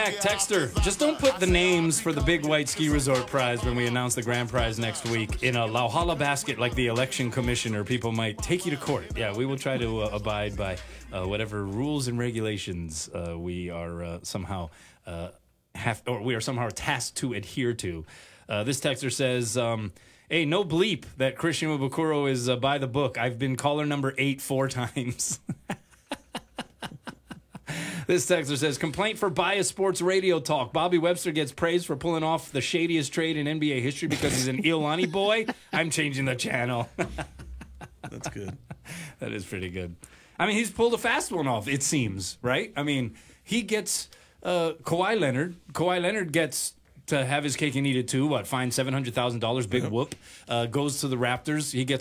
Texter, just don't put the names for the Big White Ski Resort prize when we announce the grand prize next week in a Lauhala basket like the election commissioner. People might take you to court. Yeah, we will try to abide by whatever rules and regulations we are somehow tasked to adhere to. This texter says, hey, no bleep that Christian Wabukuro is by the book. I've been caller number 8 4 times. This texter says, complaint for bias sports radio talk. Bobby Webster gets praised for pulling off the shadiest trade in NBA history because he's an Iolani boy. I'm changing the channel. That's good. That is pretty good. I mean, he's pulled a fast one off, it seems, right? I mean, he gets Kawhi Leonard. Kawhi Leonard gets to have his cake and eat it too. Fined $700,000, big whoop. Goes to the Raptors. He gets